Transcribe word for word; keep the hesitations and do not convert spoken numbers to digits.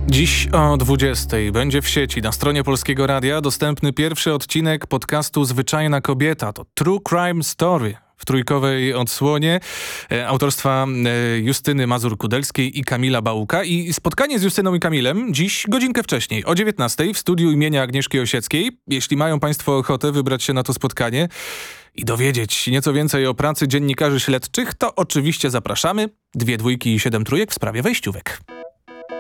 Dziś o dwudziestej będzie w sieci na stronie Polskiego Radia dostępny pierwszy odcinek podcastu Zwyczajna Kobieta. To True Crime Story w trójkowej odsłonie e, autorstwa e, Justyny Mazur-Kudelskiej i Kamila Bałuka. I spotkanie z Justyną i Kamilem dziś godzinkę wcześniej, o dziewiętnastej w studiu imienia Agnieszki Osieckiej. Jeśli mają Państwo ochotę wybrać się na to spotkanie i dowiedzieć nieco więcej o pracy dziennikarzy śledczych, to oczywiście zapraszamy. Dwie dwójki i siedem trójek w sprawie wejściówek.